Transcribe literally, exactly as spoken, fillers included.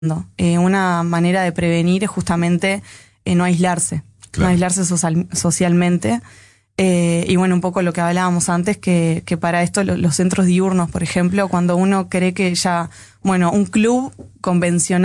Eh, una manera de prevenir es justamente eh, no aislarse, claro. no aislarse social, socialmente. Eh, y bueno, un poco lo que hablábamos antes, que, que para esto lo, los centros diurnos, por ejemplo, cuando uno cree que ya, bueno, un club convencional